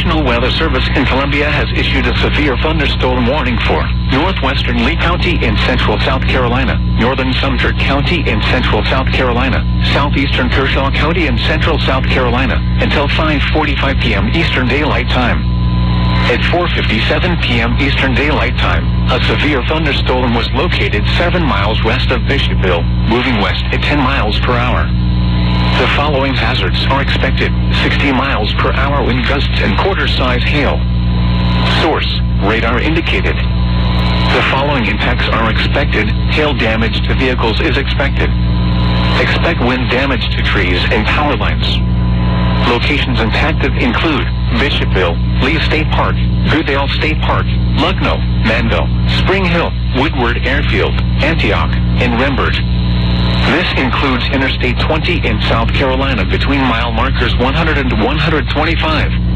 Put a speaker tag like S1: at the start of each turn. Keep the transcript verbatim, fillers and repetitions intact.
S1: National Weather Service in Columbia has issued a severe thunderstorm warning for northwestern Lee County in central South Carolina, northern Sumter County in central South Carolina, southeastern Kershaw County in central South Carolina, until five forty-five p m Eastern Daylight Time. At four fifty-seven p m Eastern Daylight Time, a severe thunderstorm was located seven miles west of Bishopville, moving west at ten miles per hour. The following hazards are expected: sixty miles per hour wind gusts and quarter-size hail. Source: radar indicated. The following impacts are expected: hail damage to vehicles is expected. Expect wind damage to trees and power lines. Locations impacted include Bishopville, Lee State Park, Goodale State Park, Lugno, Manville, Spring Hill, Woodward Airfield, Antioch, and Rembert. This includes Interstate twenty in South Carolina between mile markers one hundred and one hundred twenty-five.